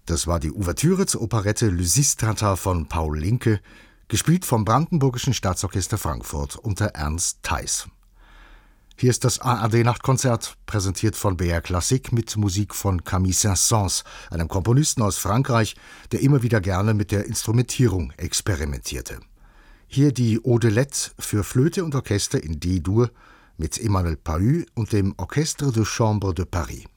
Das war die Ouvertüre zur Operette Lysistata von Paul Linke, gespielt vom Brandenburgischen Staatsorchester Frankfurt unter Ernst Theis. Hier ist das ARD-Nachtkonzert, präsentiert von BR Classic mit Musik von Camille Saint-Saëns, einem Komponisten aus Frankreich, der immer wieder gerne mit der Instrumentierung experimentierte. Hier die Odelette für Flöte und Orchester in D-Dur mit Emmanuel Pahud und dem Orchestre de Chambre de Paris.